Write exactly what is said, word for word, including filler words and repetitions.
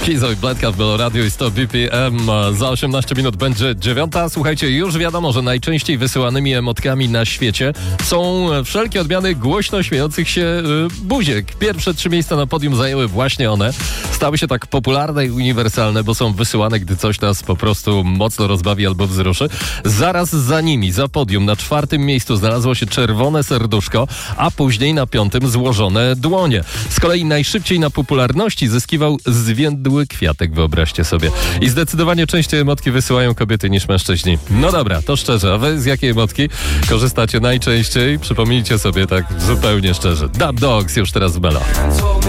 Kizo i Bledka w Melo Radio i sto B P M. Za osiemnaście minut będzie dziewiąta. Słuchajcie, już wiadomo, że najczęściej wysyłanymi emotkami na świecie są wszelkie odmiany głośno śmiejących się y, buziek. Pierwsze trzy miejsca na podium zajęły właśnie one. Stały się tak popularne i uniwersalne, bo są wysyłane, gdy coś nas po prostu mocno rozbawi albo wzruszy. Zaraz za nimi, za podium, na czwartym miejscu znalazło się czerwone serduszko, a później na piątym złożone dłonie. Z kolei najszybciej na popularności zyskiwał zwiędły kwiatek, wyobraźcie sobie. I zdecydowanie częściej emotki wysyłają kobiety niż mężczyźni. No dobra, to szczerze, a wy z jakiej emotki korzystacie najczęściej? Przypomnijcie sobie tak zupełnie szczerze. Dub Dogs już teraz w Melo.